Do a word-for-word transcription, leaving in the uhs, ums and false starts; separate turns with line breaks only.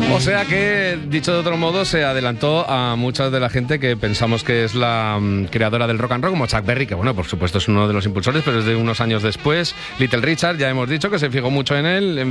O sea que, dicho de otro modo, se adelantó a mucha de la gente que pensamos que es la um, creadora del rock and roll, como Chuck Berry, que bueno, por supuesto es uno de los impulsores, pero es de unos años después. Little Richard, ya hemos dicho que se fijó mucho en él.